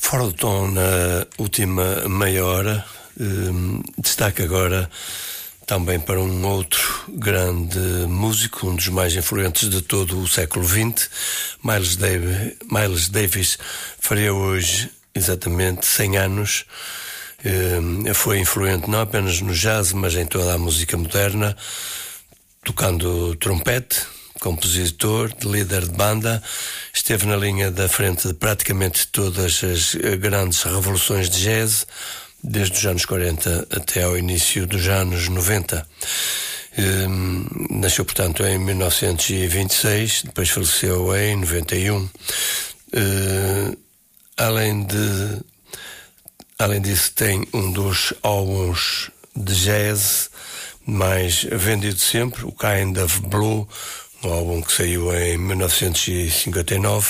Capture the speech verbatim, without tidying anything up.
Fora do tom na última meia hora, um, destaque agora também para um outro grande músico, um dos mais influentes de todo o século vinte, Miles Davis. Miles Davis faria hoje exatamente cem anos. Um, foi influente não apenas no jazz, mas em toda a música moderna, tocando trompete, compositor, líder de banda, esteve na linha da frente de praticamente todas as grandes revoluções de jazz, desde os anos quarenta até ao início dos anos noventa. Um, nasceu, portanto, em mil novecentos e vinte e seis, depois faleceu em noventa e um. Uh, além de além disso, tem um dos álbuns de jazz mais vendido sempre, o Kind of Blue, um álbum que saiu em mil novecentos e cinquenta e nove,